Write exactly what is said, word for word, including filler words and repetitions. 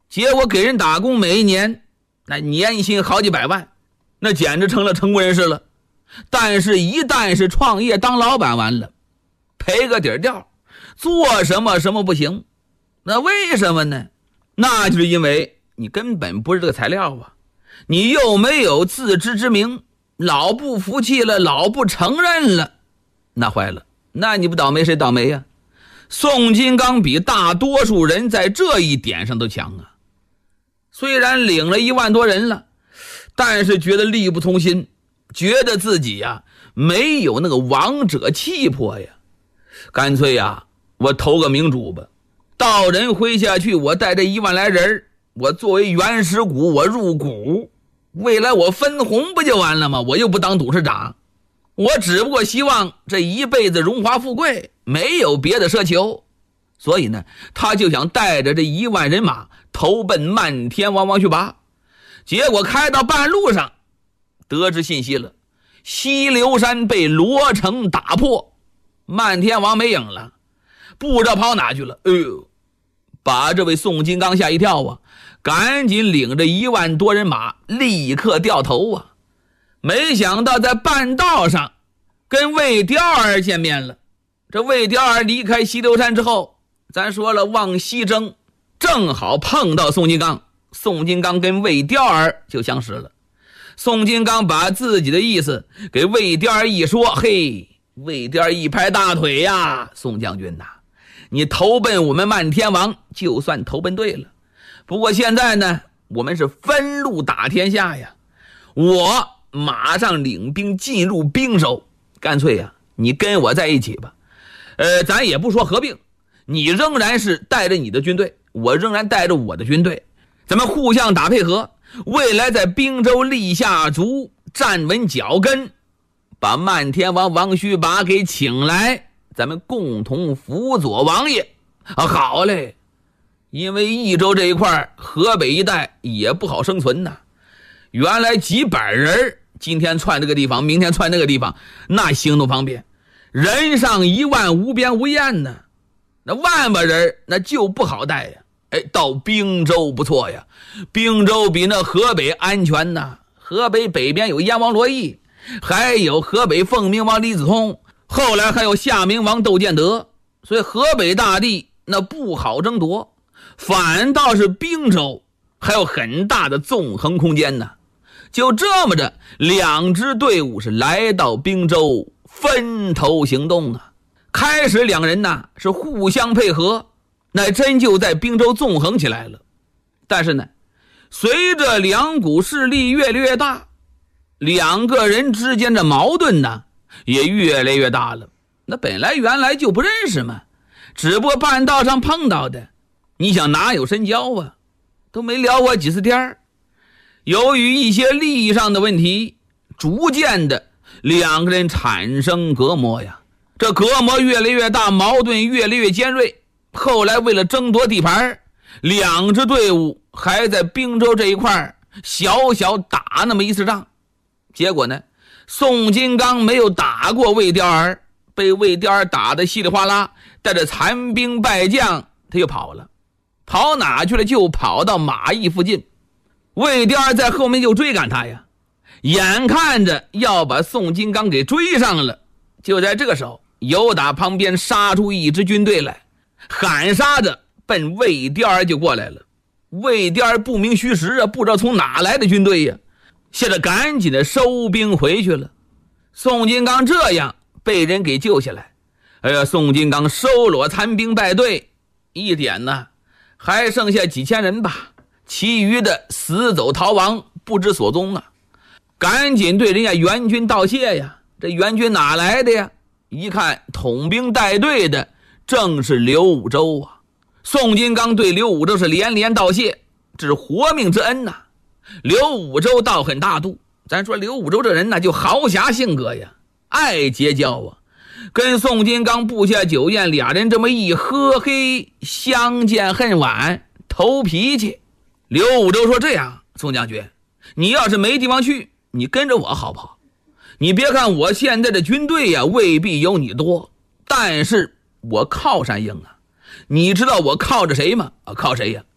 结果给人打工每一年那年薪好几百万，那简直成了成功人士了。但是一旦是创业当老板，完了赔个底儿掉，做什么什么不行。那为什么呢？那就是因为你根本不是这个材料啊，你又没有自知之明，老不服气了，老不承认了，那坏了，那你不倒霉谁倒霉呀？宋金刚比大多数人在这一点上都强啊。虽然领了一万多人了，但是觉得力不从心，觉得自己呀没有那个王者气魄呀。干脆呀，我投个明主吧，到人麾下去，我带着一万来人，我作为原始股，我入股，未来我分红不就完了吗？我又不当董事长，我只不过希望这一辈子荣华富贵，没有别的奢求。所以呢，他就想带着这一万人马投奔漫天王王去拔。结果开到半路上，得知信息了，西流山被罗成打破，漫天王没影了，不知道跑哪去了。哎呦，把这位宋金刚吓一跳啊，赶紧领着一万多人马立刻掉头啊。没想到在半道上跟魏雕儿见面了。这魏雕儿离开西流山之后，咱说了往西征，正好碰到宋金刚，宋金刚跟魏雕儿就相识了。宋金刚把自己的意思给魏雕儿一说，嘿，魏雕儿一拍大腿呀，宋将军呐，你投奔我们漫天王就算投奔对了，不过现在呢，我们是分路打天下呀，我马上领兵进入并州，干脆呀，你跟我在一起吧。呃，咱也不说合并，你仍然是带着你的军队，我仍然带着我的军队，咱们互相打配合，未来在并州立下足，站稳脚跟，把漫天王王须拔给请来，咱们共同辅佐王爷啊！好嘞，因为益州这一块河北一带也不好生存呐，原来几百人今天窜这个地方，明天窜那个地方，那行动方便，人上一万无边无沿呢。那万把人那就不好带呀。哎，到并州不错呀，并州比那河北安全呐。河北北边有燕王罗毅，还有河北凤鸣王李子通，后来还有夏明王窦建德，所以河北大地那不好争夺，反倒是并州还有很大的纵横空间呢。就这么着，两支队伍是来到并州，分头行动啊。开始两人呢是互相配合，那真就在并州纵横起来了。但是呢，随着两股势力越来越大，两个人之间的矛盾呢也越来越大了。那本来原来就不认识嘛，只不过半道上碰到的，你想哪有深交啊，都没聊过几次天。由于一些利益上的问题，逐渐的两个人产生隔膜呀。这隔膜越来越大，矛盾越来越尖锐。后来为了争夺地盘，两支队伍还在并州这一块小小打那么一次仗。结果呢，宋金刚没有打过魏雕儿，被魏雕儿打得稀里哗啦，带着残兵败将他又跑了。跑哪去了？就跑到马邑附近。魏雕儿在后面就追赶他呀，眼看着要把宋金刚给追上了。就在这个时候，由打旁边杀出一支军队来，喊杀着奔魏雕儿就过来了。魏雕儿不明虚实啊，不知道从哪来的军队呀，现在赶紧的收兵回去了。宋金刚这样被人给救下来，哎呀，宋金刚收罗残兵败队，一点呢还剩下几千人吧，其余的死走逃亡，不知所踪啊。赶紧对人家援军道谢呀，这援军哪来的呀？一看统兵带队的正是刘武周啊。宋金刚对刘武周是连连道谢，这是活命之恩呐、啊。刘武周倒很大度，咱说刘武周这人呢就豪侠性格呀，爱结交啊。跟宋金刚布下酒宴，俩人这么一喝，嘿，相见恨晚，投脾气。刘武周说，这样宋将军，你要是没地方去，你跟着我好不好？你别看我现在的军队呀未必有你多，但是我靠山硬啊。你知道我靠着谁吗？啊，靠谁呀？